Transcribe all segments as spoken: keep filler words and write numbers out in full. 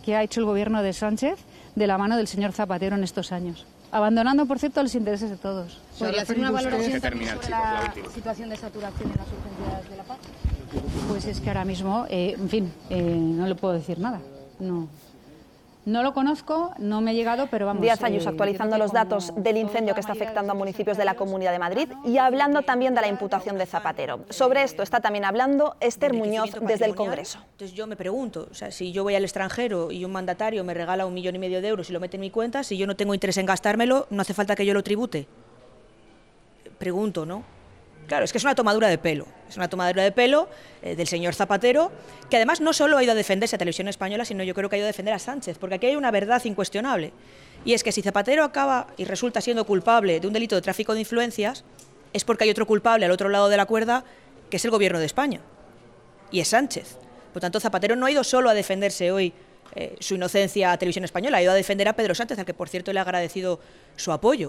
que ha hecho el gobierno de Sánchez de la mano del señor Zapatero en estos años, abandonando, por cierto, los intereses de todos. ¿Podría hacer una valoración también sobre la situación de saturación en las urgencias de la paz? Pues es que ahora mismo, eh, en fin, eh, no le puedo decir nada. No. No lo conozco, no me he llegado, pero vamos... Díaz Ayuso eh, actualizando los datos del incendio que está afectando a municipios de la Comunidad de Madrid y hablando también de la imputación de Zapatero. Sobre esto está también hablando Esther Muñoz desde el Congreso. Entonces yo me pregunto, o sea, si yo voy al extranjero y un mandatario me regala un millón y medio de euros y lo mete en mi cuenta, si yo no tengo interés en gastármelo, ¿no hace falta que yo lo tribute? Pregunto, ¿no? Claro, es que es una tomadura de pelo, es una tomadura de pelo eh, del señor Zapatero, que además no solo ha ido a defenderse a Televisión Española, sino yo creo que ha ido a defender a Sánchez, porque aquí hay una verdad incuestionable, y es que si Zapatero acaba y resulta siendo culpable de un delito de tráfico de influencias, es porque hay otro culpable al otro lado de la cuerda, que es el Gobierno de España, y es Sánchez. Por tanto, Zapatero no ha ido solo a defenderse hoy eh, su inocencia a Televisión Española, ha ido a defender a Pedro Sánchez, al que por cierto le ha agradecido su apoyo.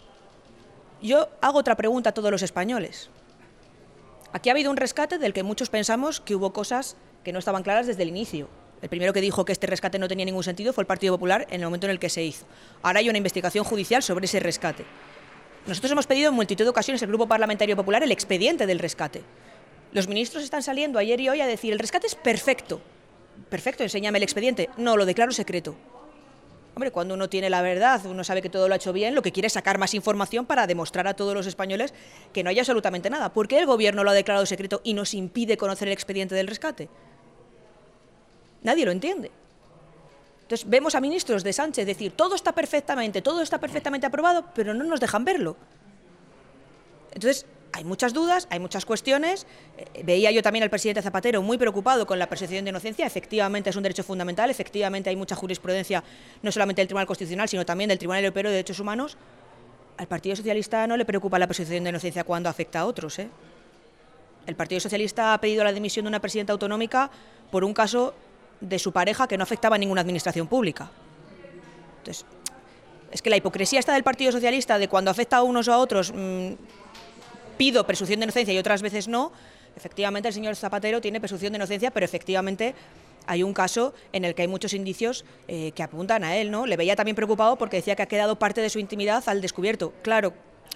Yo hago otra pregunta a todos los españoles. Aquí ha habido un rescate del que muchos pensamos que hubo cosas que no estaban claras desde el inicio. El primero que dijo que este rescate no tenía ningún sentido fue el Partido Popular en el momento en el que se hizo. Ahora hay una investigación judicial sobre ese rescate. Nosotros hemos pedido en multitud de ocasiones al Grupo Parlamentario Popular el expediente del rescate. Los ministros están saliendo ayer y hoy a decir el rescate es perfecto. Perfecto, enséñame el expediente. No, lo declaro secreto. Hombre, cuando uno tiene la verdad, uno sabe que todo lo ha hecho bien, lo que quiere es sacar más información para demostrar a todos los españoles que no hay absolutamente nada. ¿Por qué el Gobierno lo ha declarado secreto y nos impide conocer el expediente del rescate? Nadie lo entiende. Entonces vemos a ministros de Sánchez decir todo está perfectamente, todo está perfectamente aprobado, pero no nos dejan verlo. Entonces hay muchas dudas, hay muchas cuestiones. Eh, veía yo también al presidente Zapatero muy preocupado con la presunción de inocencia. Efectivamente es un derecho fundamental, efectivamente hay mucha jurisprudencia, no solamente del Tribunal Constitucional, sino también del Tribunal Europeo de Derechos Humanos. Al Partido Socialista no le preocupa la presunción de inocencia cuando afecta a otros, ¿eh? El Partido Socialista ha pedido la dimisión de una presidenta autonómica por un caso de su pareja que no afectaba a ninguna administración pública. Entonces, es que la hipocresía está del Partido Socialista de cuando afecta a unos o a otros... Mmm, pido presunción de inocencia y otras veces no. Efectivamente el señor Zapatero tiene presunción de inocencia, pero efectivamente hay un caso en el que hay muchos indicios eh, que apuntan a él, ¿no? Le veía también preocupado porque decía que ha quedado parte de su intimidad al descubierto. Claro,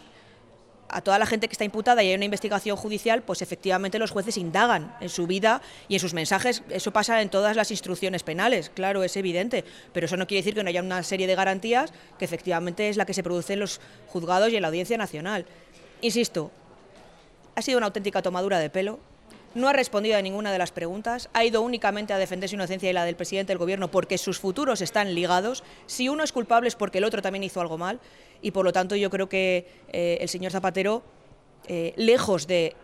a toda la gente que está imputada y hay una investigación judicial, pues efectivamente los jueces indagan en su vida y en sus mensajes. Eso pasa en todas las instrucciones penales, claro, es evidente, pero eso no quiere decir que no haya una serie de garantías que efectivamente es la que se produce en los juzgados y en la Audiencia Nacional. Insisto, ha sido una auténtica tomadura de pelo, no ha respondido a ninguna de las preguntas, ha ido únicamente a defender su inocencia y la del presidente del Gobierno porque sus futuros están ligados. Si uno es culpable es porque el otro también hizo algo mal y por lo tanto yo creo que eh, el señor Zapatero, eh, lejos de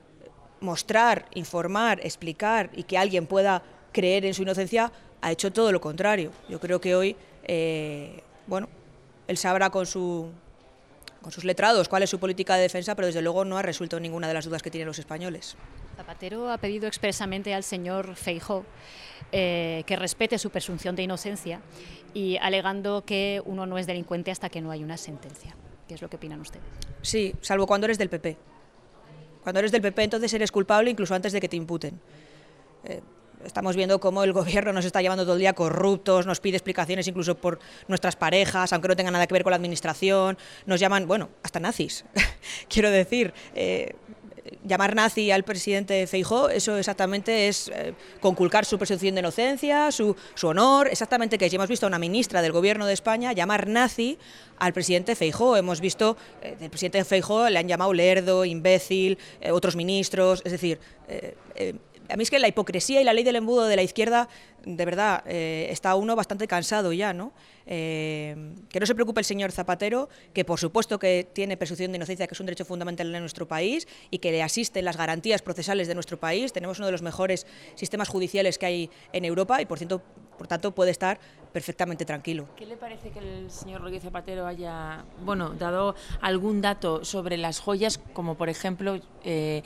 mostrar, informar, explicar y que alguien pueda creer en su inocencia, ha hecho todo lo contrario. Yo creo que hoy, eh, bueno, él sabrá con su... con sus letrados cuál es su política de defensa, pero desde luego no ha resuelto ninguna de las dudas que tienen los españoles. Zapatero ha pedido expresamente al señor Feijóo eh, que respete su presunción de inocencia y alegando que uno no es delincuente hasta que no hay una sentencia. ¿Qué es lo que opinan ustedes? Sí, salvo cuando eres del P P. Cuando eres del P P entonces eres culpable incluso antes de que te imputen. Eh, Estamos viendo cómo el Gobierno nos está llamando todo el día corruptos, nos pide explicaciones incluso por nuestras parejas, aunque no tenga nada que ver con la Administración, nos llaman, bueno, hasta nazis. Quiero decir, eh, llamar nazi al presidente Feijóo, eso exactamente es eh, conculcar su presunción de inocencia, su, su honor, exactamente que es. Y hemos visto a una ministra del Gobierno de España llamar nazi al presidente Feijóo. Hemos visto, eh, el presidente Feijóo le han llamado lerdo, imbécil, eh, otros ministros, es decir... Eh, eh, A mí es que la hipocresía y la ley del embudo de la izquierda, de verdad, eh, está uno bastante cansado ya, ¿no? Eh, que no se preocupe el señor Zapatero, que por supuesto que tiene presunción de inocencia, que es un derecho fundamental en nuestro país y que le asisten las garantías procesales de nuestro país. Tenemos uno de los mejores sistemas judiciales que hay en Europa y por tanto, por tanto puede estar perfectamente tranquilo. ¿Qué le parece que el señor Rodríguez Zapatero haya bueno, dado algún dato sobre las joyas, como por ejemplo eh,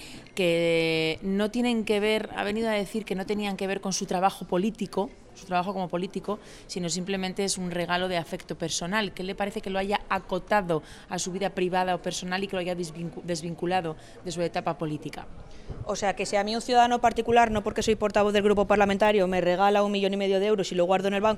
que no tienen que ver, ha venido a decir que no tenían que ver con su trabajo político, su trabajo como político, sino simplemente es un regalo de afecto personal? ¿Qué le parece que lo haya acotado a su vida privada o personal y que lo haya desvinculado de su etapa política? O sea, que si a mí un ciudadano particular, no porque soy portavoz del grupo parlamentario, me regala un millón y medio de euros y lo guardo en el banco,